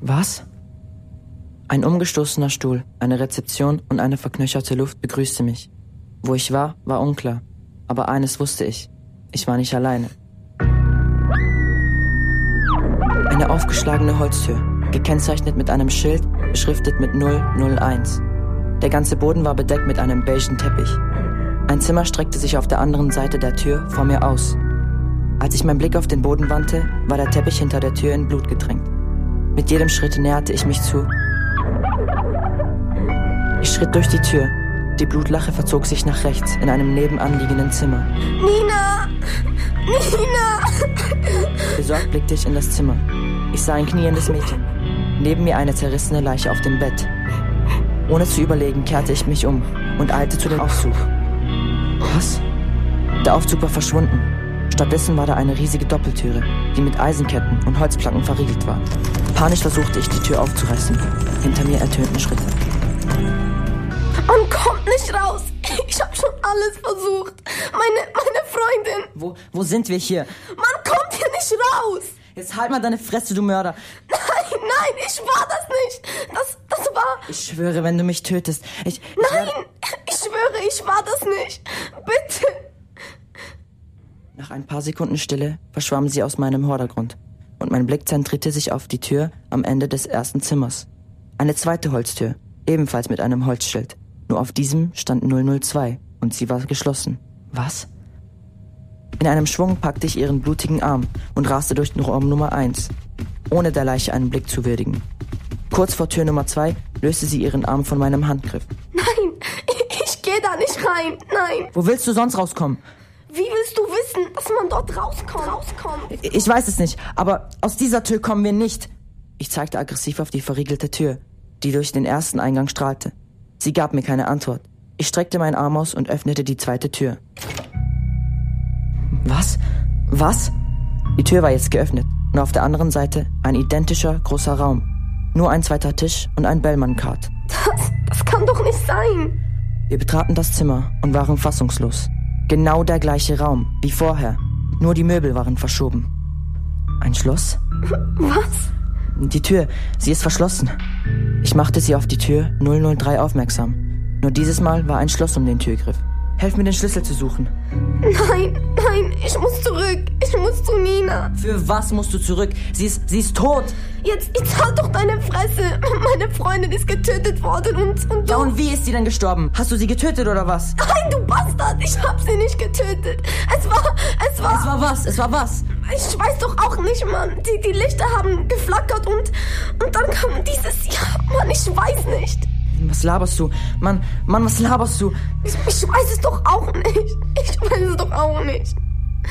Was? Ein umgestoßener Stuhl, eine Rezeption und eine verknöcherte Luft begrüßte mich. Wo ich war, war unklar. Aber eines wusste ich. Ich war nicht alleine. Eine aufgeschlagene Holztür, gekennzeichnet mit einem Schild, beschriftet mit 001. Der ganze Boden war bedeckt mit einem beigen Teppich. Ein Zimmer streckte sich auf der anderen Seite der Tür vor mir aus. Als ich meinen Blick auf den Boden wandte, war der Teppich hinter der Tür in Blut getränkt. Mit jedem Schritt näherte ich mich zu. Ich schritt durch die Tür. Die Blutlache verzog sich nach rechts in einem nebenanliegenden Zimmer. Nina! Nina! Besorgt blickte ich in das Zimmer. Ich sah ein kniendes Mädchen. Neben mir eine zerrissene Leiche auf dem Bett. Ohne zu überlegen, kehrte ich mich um und eilte zu dem Aufzug. Was? Der Aufzug war verschwunden. Stattdessen war da eine riesige Doppeltüre, die mit Eisenketten und Holzplanken verriegelt war. Panisch versuchte ich, die Tür aufzureißen. Hinter mir ertönten Schritte. Man kommt nicht raus. Ich hab schon alles versucht. Meine Freundin. Wo sind wir hier? Man kommt hier nicht raus. Jetzt halt mal deine Fresse, du Mörder. Nein, ich war das nicht. Das war... Ich schwöre, wenn du mich tötest, Nein, ich schwöre, ich war das nicht. Bitte. Nach ein paar Sekunden Stille verschwamm sie aus meinem Vordergrund und mein Blick zentrierte sich auf die Tür am Ende des ersten Zimmers. Eine zweite Holztür, ebenfalls mit einem Holzschild. Nur auf diesem stand 002 und sie war geschlossen. Was? In einem Schwung packte ich ihren blutigen Arm und raste durch den Raum Nummer 1, ohne der Leiche einen Blick zu würdigen. Kurz vor Tür Nummer 2 löste sie ihren Arm von meinem Handgriff. Nein, ich gehe da nicht rein, nein. Wo willst du sonst rauskommen? Wie willst du wissen, dass man dort rauskommt? Ich weiß es nicht, aber aus dieser Tür kommen wir nicht. Ich zeigte aggressiv auf die verriegelte Tür, die durch den ersten Eingang strahlte. Sie gab mir keine Antwort. Ich streckte meinen Arm aus und öffnete die zweite Tür. Was? Die Tür war jetzt geöffnet und auf der anderen Seite ein identischer großer Raum. Nur ein zweiter Tisch und ein Bellman-Card. Das kann doch nicht sein. Wir betraten das Zimmer und waren fassungslos. Genau der gleiche Raum wie vorher. Nur die Möbel waren verschoben. Ein Schloss? Was? Die Tür, sie ist verschlossen. Ich machte sie auf die Tür 003 aufmerksam. Nur dieses Mal war ein Schloss um den Türgriff. Helf mir, den Schlüssel zu suchen. Nein, ich muss zurück. Ich muss zu Nina. Für was musst du zurück? Sie ist tot. Jetzt halt doch deine Fresse. Meine Freundin ist getötet worden und du... Ja, und wie ist sie denn gestorben? Hast du sie getötet oder was? Nein, du Bastard, ich hab sie nicht getötet. Es war... Es war was? Ich weiß doch auch nicht, Mann. Die Lichter haben geflackert und dann kam dieses... Ja, Mann, ich weiß nicht. Was laberst du? Mann, was laberst du? Ich weiß es doch auch nicht.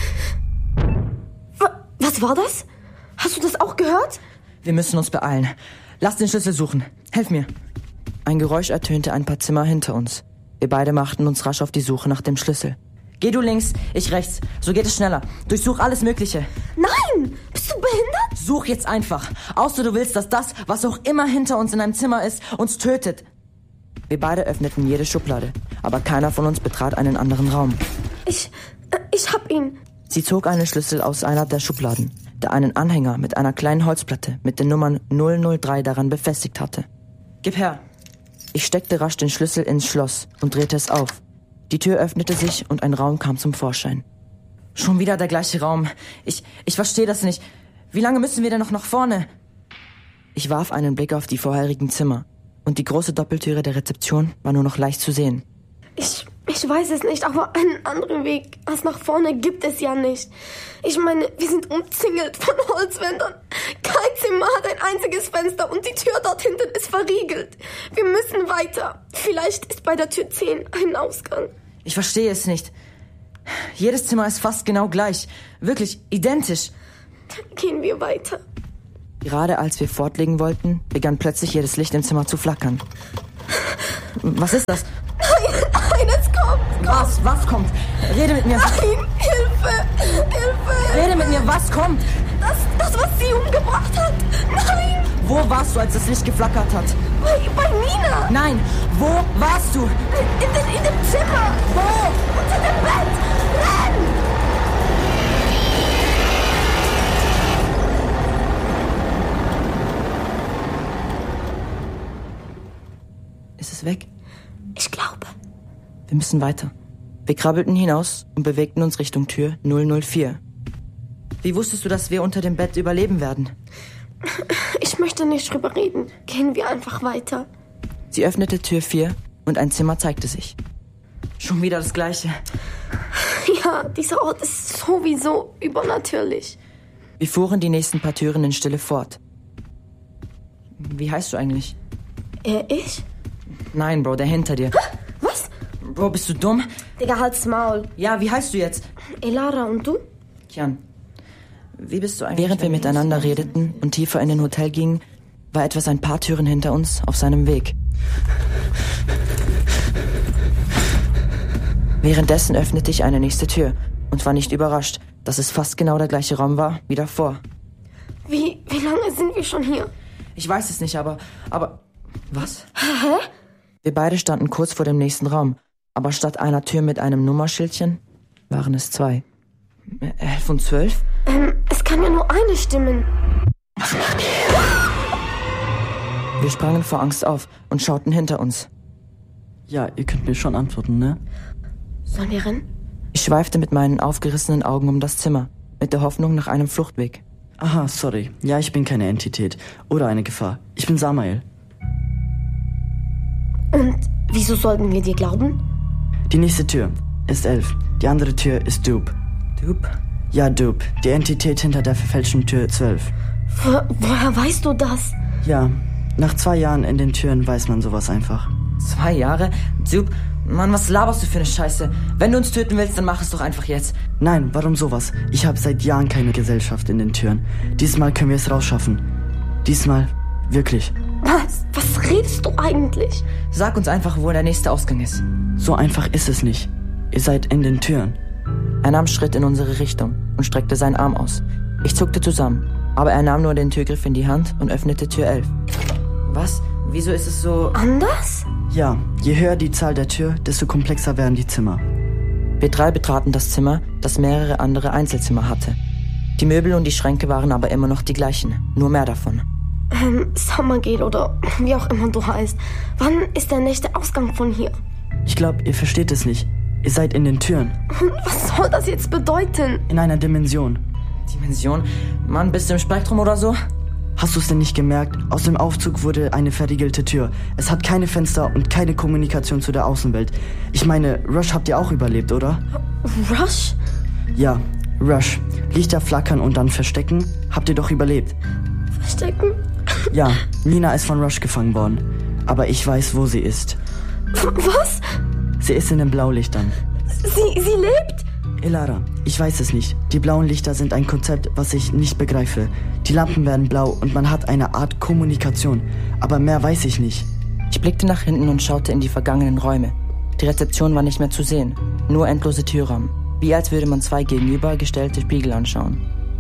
Was war das? Hast du das auch gehört? Wir müssen uns beeilen. Lass den Schlüssel suchen. Helf mir. Ein Geräusch ertönte ein paar Zimmer hinter uns. Wir beide machten uns rasch auf die Suche nach dem Schlüssel. Geh du links, ich rechts. So geht es schneller. Durchsuch alles Mögliche. Nein! Bist du behindert? Such jetzt einfach. Außer du willst, dass das, was auch immer hinter uns in einem Zimmer ist, uns tötet. Wir beide öffneten jede Schublade, aber keiner von uns betrat einen anderen Raum. Ich hab ihn. Sie zog einen Schlüssel aus einer der Schubladen, der einen Anhänger mit einer kleinen Holzplatte mit den Nummern 003 daran befestigt hatte. Gib her. Ich steckte rasch den Schlüssel ins Schloss und drehte es auf. Die Tür öffnete sich und ein Raum kam zum Vorschein. Schon wieder der gleiche Raum. Ich verstehe das nicht. Wie lange müssen wir denn noch nach vorne? Ich warf einen Blick auf die vorherigen Zimmer. Und die große Doppeltüre der Rezeption war nur noch leicht zu sehen. Ich weiß es nicht, aber einen anderen Weg als nach vorne gibt es ja nicht. Ich meine, wir sind umzingelt von Holzwänden. Kein Zimmer hat ein einziges Fenster und die Tür dort hinten ist verriegelt. Wir müssen weiter. Vielleicht ist bei der Tür 10 ein Ausgang. Ich verstehe es nicht. Jedes Zimmer ist fast genau gleich. Wirklich identisch. Dann gehen wir weiter. Gerade als wir fortlegen wollten, begann plötzlich jedes Licht im Zimmer zu flackern. Was ist das? Nein, es kommt. Was kommt? Rede mit mir. Nein, Hilfe. Rede mit mir, was kommt? Das, was sie umgebracht hat. Nein. Wo warst du, als das Licht geflackert hat? Bei Nina. Nein, wo warst du? In dem Zimmer. Wo? Unter dem Bett. Renn! es weg? Ich glaube. Wir müssen weiter. Wir krabbelten hinaus und bewegten uns Richtung Tür 004. Wie wusstest du, dass wir unter dem Bett überleben werden? Ich möchte nicht drüber reden. Gehen wir einfach weiter. Sie öffnete Tür 4 und ein Zimmer zeigte sich. Schon wieder das Gleiche. Ja, dieser Ort ist sowieso übernatürlich. Wir fuhren die nächsten paar Türen in Stille fort. Wie heißt du eigentlich? Ich? Nein, Bro, der hinter dir. Was? Bro, bist du dumm? Digga, halt's Maul. Ja, wie heißt du jetzt? Elara, und du? Kian. Wie bist du eigentlich? Während wir miteinander redeten und tiefer in den Hotel gingen, war etwas ein paar Türen hinter uns auf seinem Weg. Währenddessen öffnete ich eine nächste Tür und war nicht überrascht, dass es fast genau der gleiche Raum war wie davor. Wie lange sind wir schon hier? Ich weiß es nicht, aber... Was? Hä? Wir beide standen kurz vor dem nächsten Raum, aber statt einer Tür mit einem Nummerschildchen waren es 2. 11 und 12? Es kann ja nur eine stimmen. Was macht ihr? Wir sprangen vor Angst auf und schauten hinter uns. Ja, ihr könnt mir schon antworten, ne? Sollen wir rennen? Ich schweifte mit meinen aufgerissenen Augen um das Zimmer, mit der Hoffnung nach einem Fluchtweg. Aha, sorry. Ja, ich bin keine Entität oder eine Gefahr. Ich bin Samael. Und wieso sollten wir dir glauben? Die nächste Tür ist 11. Die andere Tür ist Dupe. Dupe? Ja, Dupe. Die Entität hinter der verfälschten Tür 12. Woher weißt du das? Ja, nach 2 Jahren in den Türen weiß man sowas einfach. 2 Jahre? Dupe? Mann, was laberst du für eine Scheiße? Wenn du uns töten willst, dann mach es doch einfach jetzt. Nein, warum sowas? Ich habe seit Jahren keine Gesellschaft in den Türen. Diesmal können wir es rausschaffen. Diesmal wirklich. Was redest du eigentlich? Sag uns einfach, wo der nächste Ausgang ist. So einfach ist es nicht. Ihr seid in den Türen. Er nahm Schritt in unsere Richtung und streckte seinen Arm aus. Ich zuckte zusammen, aber er nahm nur den Türgriff in die Hand und öffnete Tür 11. Was? Wieso ist es so... Anders? Ja, je höher die Zahl der Tür, desto komplexer werden die Zimmer. Wir 3 betraten das Zimmer, das mehrere andere Einzelzimmer hatte. Die Möbel und die Schränke waren aber immer noch die gleichen, nur mehr davon. Summergale oder wie auch immer du heißt. Wann ist der nächste Ausgang von hier? Ich glaube, ihr versteht es nicht. Ihr seid in den Türen. Was soll das jetzt bedeuten? In einer Dimension. Dimension? Mann, bist du im Spektrum oder so? Hast du es denn nicht gemerkt? Aus dem Aufzug wurde eine verriegelte Tür. Es hat keine Fenster und keine Kommunikation zu der Außenwelt. Ich meine, Rush habt ihr auch überlebt, oder? Rush? Ja, Rush. Lichter flackern und dann verstecken. Habt ihr doch überlebt. Verstecken? Ja, Nina ist von Rush gefangen worden. Aber ich weiß, wo sie ist. Was? Sie ist in den Blaulichtern. Sie lebt? Elara, ich weiß es nicht. Die blauen Lichter sind ein Konzept, was ich nicht begreife. Die Lampen werden blau und man hat eine Art Kommunikation. Aber mehr weiß ich nicht. Ich blickte nach hinten und schaute in die vergangenen Räume. Die Rezeption war nicht mehr zu sehen. Nur endlose Türrahmen. Wie als würde man 2 gegenübergestellte Spiegel anschauen.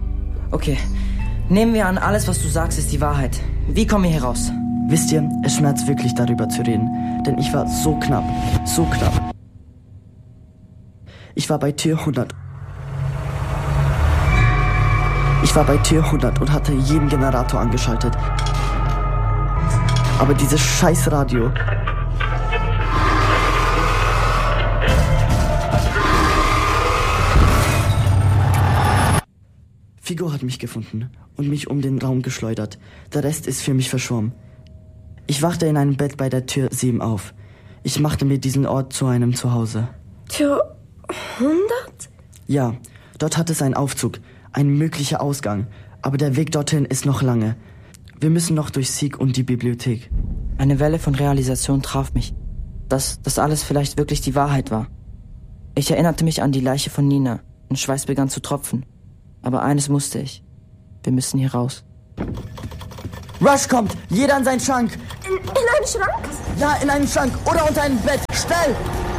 Okay, nehmen wir an, alles was du sagst ist die Wahrheit. Wie kommen wir hier raus? Wisst ihr, es schmerzt wirklich darüber zu reden. Denn ich war so knapp. So knapp. Ich war bei Tür 100. Ich war bei Tür 100 und hatte jeden Generator angeschaltet. Aber dieses scheiß Radio. Figo hat mich gefunden und mich um den Raum geschleudert. Der Rest ist für mich verschwommen. Ich wachte in einem Bett bei der Tür 7 auf. Ich machte mir diesen Ort zu einem Zuhause. Tür 100? Ja, dort hat es einen Aufzug, ein möglicher Ausgang. Aber der Weg dorthin ist noch lange. Wir müssen noch durch Sieg und die Bibliothek. Eine Welle von Realisation traf mich, dass das alles vielleicht wirklich die Wahrheit war. Ich erinnerte mich an die Leiche von Nina und Schweiß begann zu tropfen. Aber eines musste ich. Wir müssen hier raus. Rush kommt! Jeder in seinen Schrank! In einen Schrank? Ja, in einen Schrank oder unter ein Bett. Schnell!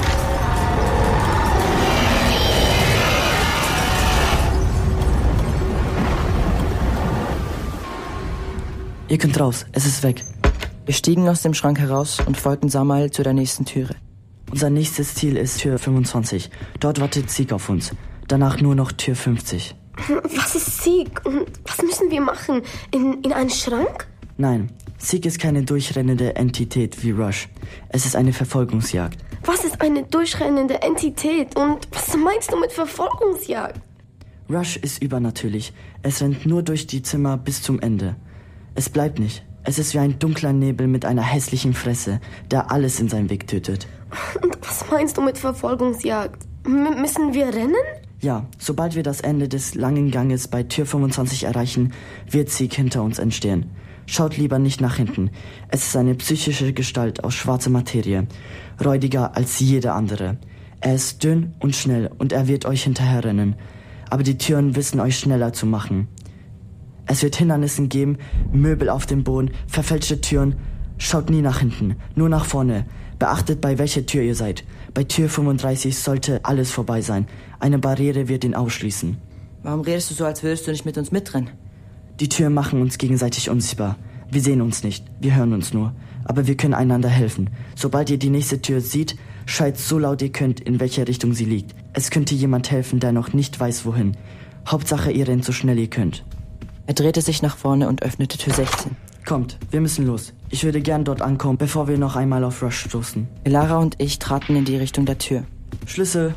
Ihr könnt raus, es ist weg. Wir stiegen aus dem Schrank heraus und folgten Samael zu der nächsten Türe. Unser nächstes Ziel ist Tür 25. Dort wartet Sieg auf uns. Danach nur noch Tür 50. Was ist Sieg? Und was müssen wir machen? In einen Schrank? Nein, Zeke ist keine durchrennende Entität wie Rush. Es ist eine Verfolgungsjagd. Was ist eine durchrennende Entität? Und was meinst du mit Verfolgungsjagd? Rush ist übernatürlich. Es rennt nur durch die Zimmer bis zum Ende. Es bleibt nicht. Es ist wie ein dunkler Nebel mit einer hässlichen Fresse, der alles in seinem Weg tötet. Und was meinst du mit Verfolgungsjagd? Müssen wir rennen? Ja, sobald wir das Ende des langen Ganges bei Tür 25 erreichen, wird Zeke hinter uns entstehen. Schaut lieber nicht nach hinten. Es ist eine psychische Gestalt aus schwarzer Materie, räudiger als jede andere. Er ist dünn und schnell und er wird euch hinterherrennen. Aber die Türen wissen euch schneller zu machen. Es wird Hindernissen geben, Möbel auf dem Boden, verfälschte Türen. Schaut nie nach hinten, nur nach vorne. Beachtet, bei welcher Tür ihr seid. Bei Tür 35 sollte alles vorbei sein. Eine Barriere wird ihn ausschließen. Warum redest du so, als würdest du nicht mit uns mitrennen? Die Türen machen uns gegenseitig unsichtbar. Wir sehen uns nicht, wir hören uns nur. Aber wir können einander helfen. Sobald ihr die nächste Tür seht, schreit so laut ihr könnt, in welche Richtung sie liegt. Es könnte jemand helfen, der noch nicht weiß, wohin. Hauptsache, ihr rennt so schnell ihr könnt. Er drehte sich nach vorne und öffnete Tür 16. Kommt, wir müssen los. Ich würde gern dort ankommen, bevor wir noch einmal auf Rush stoßen. Elara und ich traten in die Richtung der Tür. Schlüssel.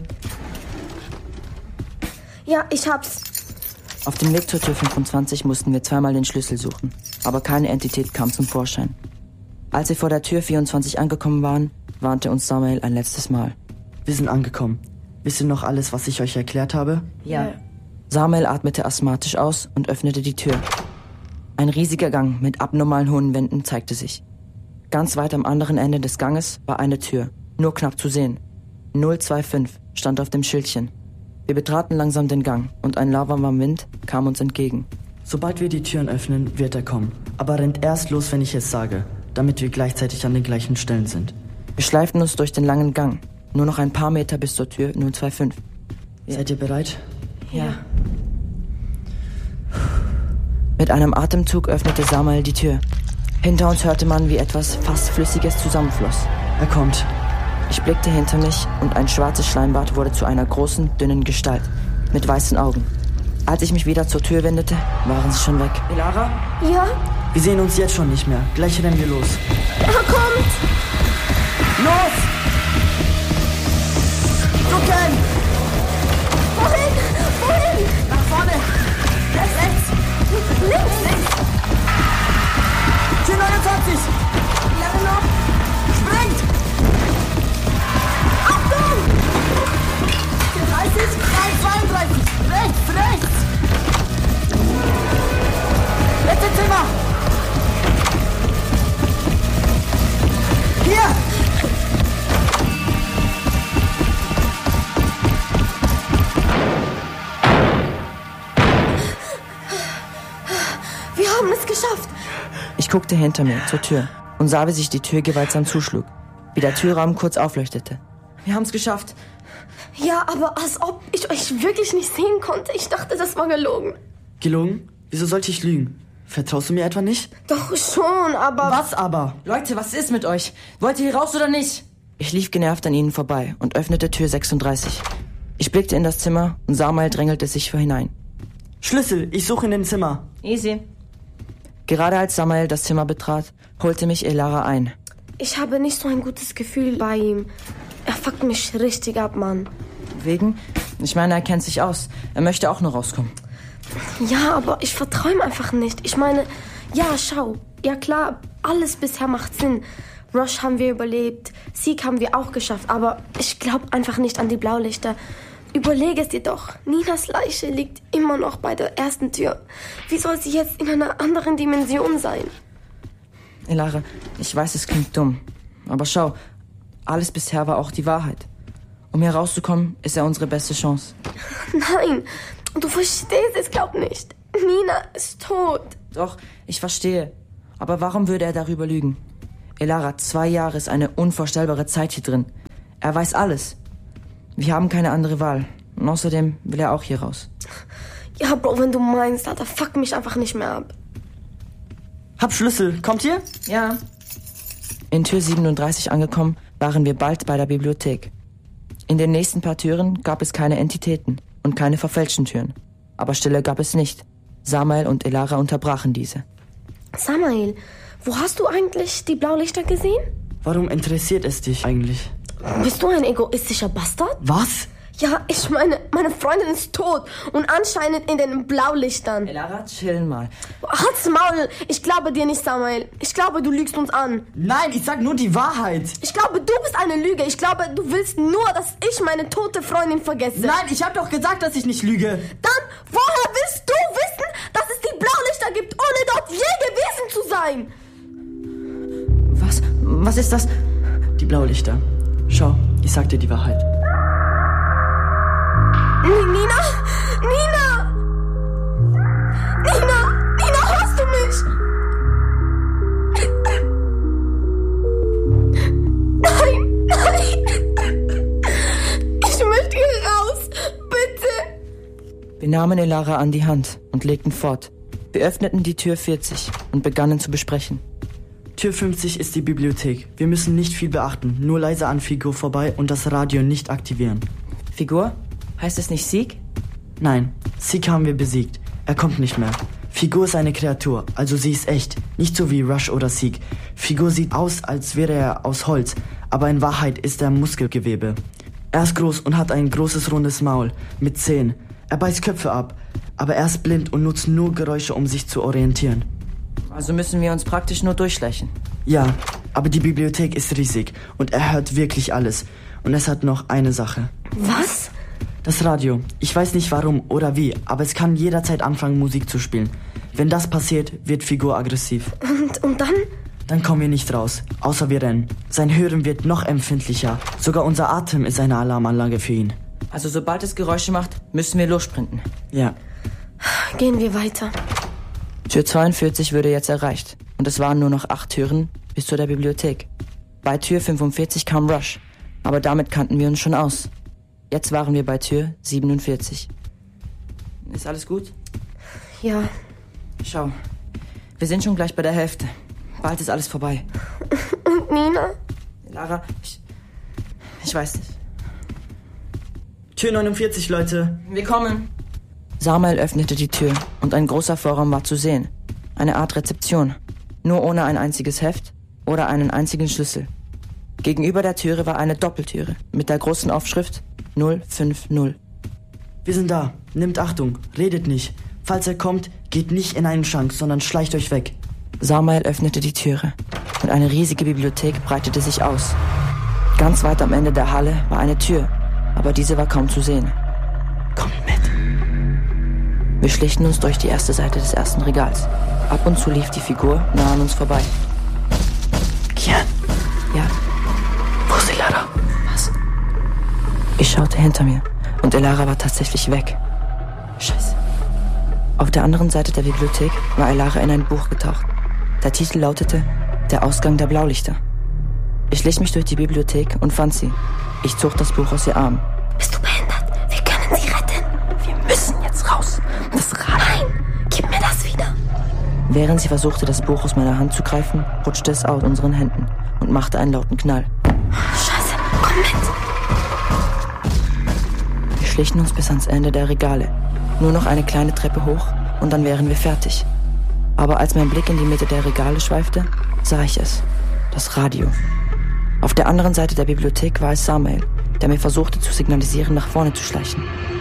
Ja, ich hab's. Auf dem Weg zur Tür 25 mussten wir zweimal den Schlüssel suchen, aber keine Entität kam zum Vorschein. Als wir vor der Tür 24 angekommen waren, warnte uns Samuel ein letztes Mal. Wir sind angekommen. Wisst ihr noch alles, was ich euch erklärt habe? Ja. Samuel atmete asthmatisch aus und öffnete die Tür. Ein riesiger Gang mit abnormalen hohen Wänden zeigte sich. Ganz weit am anderen Ende des Ganges war eine Tür, nur knapp zu sehen. 025 stand auf dem Schildchen. Wir betraten langsam den Gang und ein lauwarmer Wind kam uns entgegen. Sobald wir die Türen öffnen, wird er kommen. Aber rennt erst los, wenn ich es sage, damit wir gleichzeitig an den gleichen Stellen sind. Wir schleiften uns durch den langen Gang. Nur noch ein paar Meter bis zur Tür 025. Seid ihr bereit? Ja. Mit einem Atemzug öffnete Samuel die Tür. Hinter uns hörte man, wie etwas fast Flüssiges zusammenfloss. Er kommt. Ich blickte hinter mich und ein schwarzes Schleimbad wurde zu einer großen, dünnen Gestalt mit weißen Augen. Als ich mich wieder zur Tür wendete, waren sie schon weg. Elara? Ja? Wir sehen uns jetzt schon nicht mehr. Gleich rennen wir los. Er kommt! Los! Ducken! Wohin? Wohin? Nach vorne! Rechts! Links! Tür 29! Lange noch! Springt! Achtung! 30, 32! Rechts! Letzte Zimmer! Hier! Wir haben es geschafft! Ich guckte hinter mir zur Tür und sah, wie sich die Tür gewaltsam zuschlug, wie der Türrahmen kurz aufleuchtete. Wir haben es geschafft. Ja, aber als ob ich euch wirklich nicht sehen konnte. Ich dachte, das war gelogen. Gelogen? Wieso sollte ich lügen? Vertraust du mir etwa nicht? Doch schon, aber... Was aber? Leute, was ist mit euch? Wollt ihr hier raus oder nicht? Ich lief genervt an ihnen vorbei und öffnete Tür 36. Ich blickte in das Zimmer und Samuel drängelte sich hinein. Schlüssel, ich suche in dem Zimmer. Easy. Gerade als Samuel das Zimmer betrat, holte mich Elara ein. Ich habe nicht so ein gutes Gefühl bei ihm. Er fuckt mich richtig ab, Mann. Wegen? Ich meine, er kennt sich aus. Er möchte auch nur rauskommen. Ja, aber ich vertraue ihm einfach nicht. Ich meine, ja, schau. Ja klar, alles bisher macht Sinn. Rush haben wir überlebt, Sieg haben wir auch geschafft, aber ich glaube einfach nicht an die Blaulichter. Überlege es dir doch, Ninas Leiche liegt immer noch bei der ersten Tür. Wie soll sie jetzt in einer anderen Dimension sein? Elara, ich weiß, es klingt dumm, aber schau, alles bisher war auch die Wahrheit. Um hier rauszukommen, ist er unsere beste Chance. Nein, du verstehst es, glaub nicht. Nina ist tot. Doch, ich verstehe. Aber warum würde er darüber lügen? Elara, 2 Jahre ist eine unvorstellbare Zeit hier drin. Er weiß alles. Wir haben keine andere Wahl. Und außerdem will er auch hier raus. Ja, Bro, wenn du meinst, Alter, fuck mich einfach nicht mehr ab. Hab Schlüssel. Kommt ihr? Ja. In Tür 37 angekommen, waren wir bald bei der Bibliothek. In den nächsten paar Türen gab es keine Entitäten und keine verfälschten Türen. Aber Stille gab es nicht. Samuel und Elara unterbrachen diese. Samael, wo hast du eigentlich die Blaulichter gesehen? Warum interessiert es dich eigentlich? Bist du ein egoistischer Bastard? Was? Ja, ich meine Freundin ist tot und anscheinend in den Blaulichtern. Lara, chill mal. Halt's Maul, ich glaube dir nicht, Samael. Ich glaube, du lügst uns an. Nein, ich sag nur die Wahrheit. Ich glaube, du bist eine Lüge. Ich glaube, du willst nur, dass ich meine tote Freundin vergesse. Nein, ich hab doch gesagt, dass ich nicht lüge. Dann, woher willst du wissen, dass es die Blaulichter gibt, ohne dort je gewesen zu sein? Was ist das? Die Blaulichter. Schau, ich sag dir die Wahrheit. Nina, hörst du mich? Nein. Ich möchte hier raus, bitte. Wir nahmen Elara an die Hand und legten fort. Wir öffneten die Tür 40 und begannen zu besprechen. Tür 50 ist die Bibliothek. Wir müssen nicht viel beachten, nur leise an Figur vorbei und das Radio nicht aktivieren. Figur? Heißt es nicht Sieg? Nein, Sieg haben wir besiegt. Er kommt nicht mehr. Figur ist eine Kreatur, also sie ist echt. Nicht so wie Rush oder Sieg. Figur sieht aus, als wäre er aus Holz, aber in Wahrheit ist er Muskelgewebe. Er ist groß und hat ein großes rundes Maul mit Zähnen. Er beißt Köpfe ab, aber er ist blind und nutzt nur Geräusche, um sich zu orientieren. Also müssen wir uns praktisch nur durchschleichen. Ja, aber die Bibliothek ist riesig und er hört wirklich alles. Und es hat noch eine Sache. Was? Das Radio. Ich weiß nicht warum oder wie, aber es kann jederzeit anfangen, Musik zu spielen. Wenn das passiert, wird Figur aggressiv. Und dann? Dann kommen wir nicht raus, außer wir rennen. Sein Hören wird noch empfindlicher. Sogar unser Atem ist eine Alarmanlage für ihn. Also sobald es Geräusche macht, müssen wir lossprinten. Ja. Gehen wir weiter. Tür 42 würde jetzt erreicht. Und es waren nur noch 8 Türen bis zu der Bibliothek. Bei Tür 45 kam Rush. Aber damit kannten wir uns schon aus. Jetzt waren wir bei Tür 47. Ist alles gut? Ja. Schau, wir sind schon gleich bei der Hälfte. Bald ist alles vorbei. Und Nina? Lara, ich weiß nicht. Tür 49, Leute. Wir kommen. Samael öffnete die Tür und ein großer Vorraum war zu sehen. Eine Art Rezeption. Nur ohne ein einziges Heft oder einen einzigen Schlüssel. Gegenüber der Türe war eine Doppeltüre mit der großen Aufschrift 050. Wir sind da. Nehmt Achtung. Redet nicht. Falls er kommt, geht nicht in einen Schrank, sondern schleicht euch weg. Samael öffnete die Türe und eine riesige Bibliothek breitete sich aus. Ganz weit am Ende der Halle war eine Tür, aber diese war kaum zu sehen. Kommt mit. Wir schlichen uns durch die erste Seite des ersten Regals. Ab und zu lief die Figur nah an uns vorbei. Kian. Ja? Wo ist Elara? Was? Ich schaute hinter mir und Elara war tatsächlich weg. Scheiße. Auf der anderen Seite der Bibliothek war Elara in ein Buch getaucht. Der Titel lautete Der Ausgang der Blaulichter. Ich schlich mich durch die Bibliothek und fand sie. Ich zog das Buch aus ihr Arm. Bist du behindert? Wir können sie retten. Wir müssen jetzt raus. Das Rad. Nein, gib mir das wieder. Während sie versuchte, das Buch aus meiner Hand zu greifen, rutschte es aus unseren Händen und machte einen lauten Knall. Scheiße, komm mit. Wir schlichen uns bis ans Ende der Regale. Nur noch eine kleine Treppe hoch und dann wären wir fertig. Aber als mein Blick in die Mitte der Regale schweifte, sah ich es. Das Radio. Auf der anderen Seite der Bibliothek war es Samael, der mir versuchte zu signalisieren, nach vorne zu schleichen.